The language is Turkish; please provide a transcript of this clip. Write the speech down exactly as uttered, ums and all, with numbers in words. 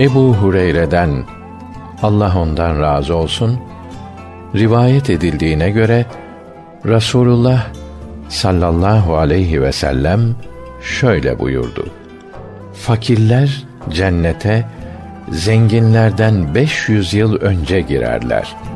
Ebu Hureyre'den, Allah ondan razı olsun, rivayet edildiğine göre Rasulullah sallallahu aleyhi ve sellem şöyle buyurdu: Fakirler cennete zenginlerden beş yüz yıl önce girerler.